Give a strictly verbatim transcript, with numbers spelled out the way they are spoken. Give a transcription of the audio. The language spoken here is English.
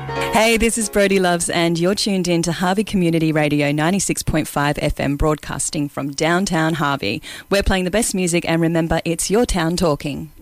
Hey, this is Brodie Loves and you're tuned in to Harvey Community Radio ninety-six point five F M, broadcasting from downtown Harvey. We're playing the best music and remember, it's your town talking.